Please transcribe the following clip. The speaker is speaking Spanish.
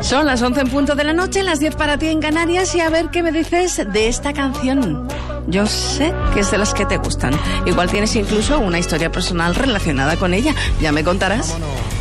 Son las 11 en punto de la noche, las 10 para ti en Canarias, y a ver qué me dices de esta canción. Yo sé que es de las que te gustan. Igual tienes incluso una historia personal relacionada con ella. Ya me contarás. Vámonos.